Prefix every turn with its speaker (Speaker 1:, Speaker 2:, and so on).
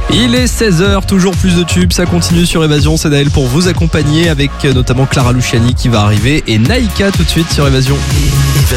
Speaker 1: Il est 16h, toujours plus de tubes, ça continue sur Évasion, c'est Naël pour vous accompagner avec notamment Clara Luciani qui va arriver et Naïka tout de suite sur Évasion.